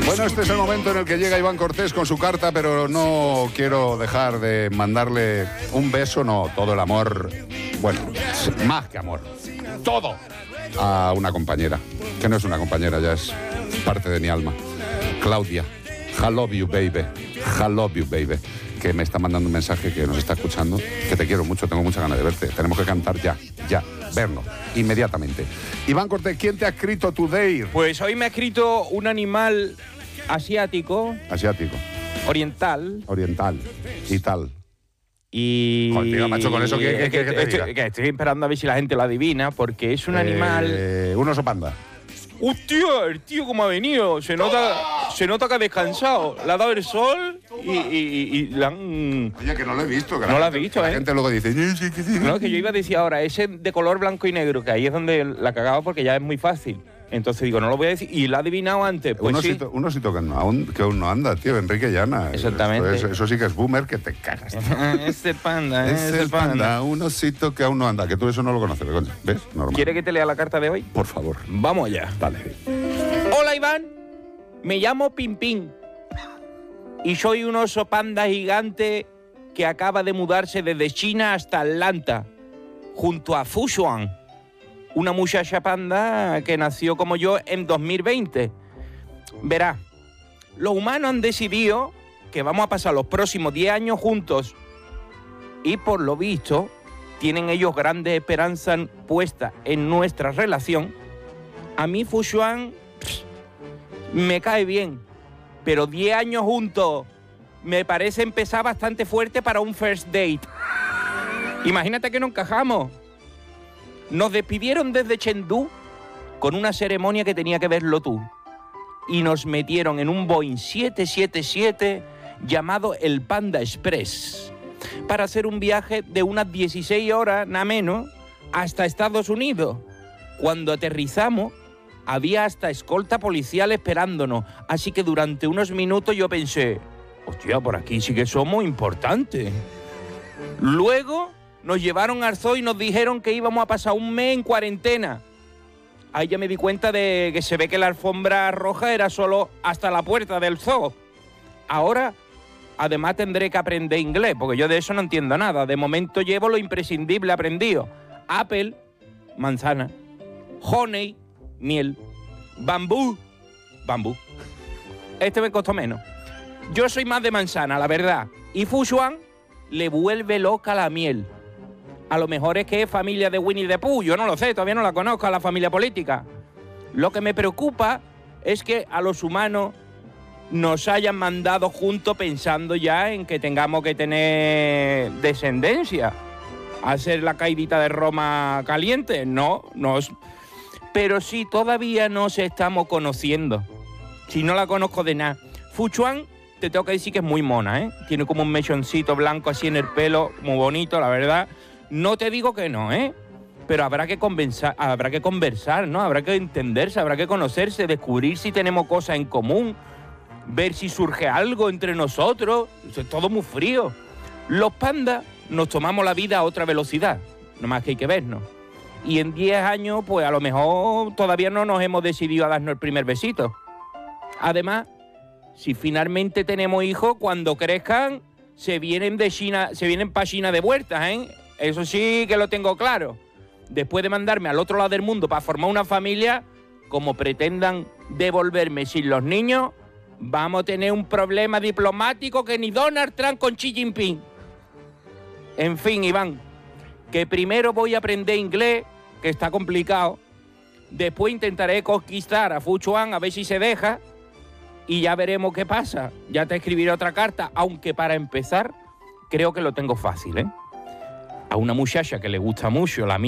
Bueno, este es el momento en el que llega Iván Cortés con su carta, pero no quiero dejar de mandarle un beso, no, todo el amor, bueno, más que amor, todo, a una compañera, que no es una compañera, ya es parte de mi alma, Claudia. I love you, baby. I love you, baby. Que me está mandando un mensaje, que nos está escuchando, que te quiero mucho, tengo muchas ganas de verte. Tenemos que cantar ya, vernos, inmediatamente. Iván Cortés, ¿quién te ha escrito today? Pues hoy me ha escrito un animal asiático. Asiático. Oriental. Oriental. Y tal. Y... Joder, tío, macho, con eso que estoy esperando a ver si la gente lo adivina, porque es un animal... Un oso panda. ¡Hostia! El tío cómo ha venido. Se nota que ha descansado. Le ha dado el sol y le han... Oye, que no lo he visto. Que no lo has visto, La gente luego dice... No, que yo iba a decir ahora, ese de color blanco y negro, que ahí es donde la cagaba porque ya es muy fácil. Entonces digo, no lo voy a decir. Y lo ha adivinado antes. Pues un osito que aún no anda, tío. Enrique Llana. Exactamente. Eso sí que es boomer que te cagas, tío. Es el panda, es el panda. Un osito que aún no anda. Que tú eso no lo conoces, coño. ¿Ves? Normal. ¿Quiere que te lea la carta de hoy? Por favor. Vamos allá. Dale. Hola, Iván. Me llamo Pimpín. Y soy un oso panda gigante que acaba de mudarse desde China hasta Atlanta, junto a Fushuan, una muchacha panda que nació como yo en 2020. Verá, los humanos han decidido que vamos a pasar los próximos 10 años juntos y por lo visto tienen ellos grandes esperanzas puestas en nuestra relación. A mí Fushuan me cae bien, pero 10 años juntos me parece empezar bastante fuerte para un first date. Imagínate que no encajamos. Nos despidieron desde Chengdu con una ceremonia que tenía que verlo tú. Y nos metieron en un Boeing 777 llamado el Panda Express para hacer un viaje de unas 16 horas, nada menos, hasta Estados Unidos. Cuando aterrizamos, había hasta escolta policial esperándonos. Así que durante unos minutos yo pensé, hostia, por aquí sí que somos importantes. Luego nos llevaron al zoo y nos dijeron que íbamos a pasar un mes en cuarentena. Ahí ya me di cuenta de que se ve que la alfombra roja era solo hasta la puerta del zoo. Ahora, además, tendré que aprender inglés, porque yo de eso no entiendo nada. De momento llevo lo imprescindible aprendido. Apple, manzana. Honey, miel. Bambú, bambú. Este me costó menos. Yo soy más de manzana, la verdad. Y Fushuan le vuelve loca la miel. A lo mejor es que es familia de Winnie the Pooh, yo no lo sé, todavía no la conozco a la familia política. Lo que me preocupa es que a los humanos nos hayan mandado juntos pensando ya en que tengamos que tener descendencia. ¿Hacer la caidita de Roma caliente? No. Pero sí, todavía nos estamos conociendo. Si no la conozco de nada. Fushuan, te tengo que decir que es muy mona, ¿eh? Tiene como un mechoncito blanco así en el pelo, muy bonito, la verdad. No te digo que no, ¿eh? Pero habrá que conversar, ¿no? Habrá que entenderse, habrá que conocerse, descubrir si tenemos cosas en común, ver si surge algo entre nosotros. Eso es todo muy frío. Los pandas nos tomamos la vida a otra velocidad, nomás que hay que vernos. Y en 10 años, pues a lo mejor todavía no nos hemos decidido a darnos el primer besito. Además, si finalmente tenemos hijos, cuando crezcan, se vienen para China de vuelta, ¿eh? Eso sí que lo tengo claro. Después de mandarme al otro lado del mundo para formar una familia, como pretendan devolverme sin los niños, vamos a tener un problema diplomático que ni Donald Trump con Xi Jinping. En fin, Iván, que primero voy a aprender inglés, que está complicado. Después intentaré conquistar a Fushuan a ver si se deja. Y ya veremos qué pasa. Ya te escribiré otra carta, aunque para empezar creo que lo tengo fácil, ¿eh? A una muchacha que le gusta mucho la